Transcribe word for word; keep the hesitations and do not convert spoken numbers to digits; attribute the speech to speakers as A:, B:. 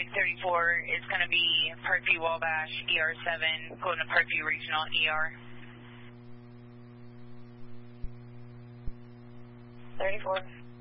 A: United thirty-four is going to be Parkview Wabash, E R seven, going to Parkview Regional E R. thirty-four.